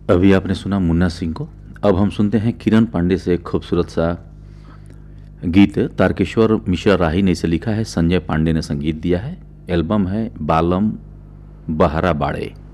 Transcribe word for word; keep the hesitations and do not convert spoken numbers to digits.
अभी आपने सुना मुन्ना सिंह को। अब हम सुनते हैं किरण पांडे से एक खूबसूरत सा गीत। तारकेश्वर मिश्रा राही ने इसे लिखा है, संजय पांडे ने संगीत दिया है। एल्बम है बालम बहरा बाड़े।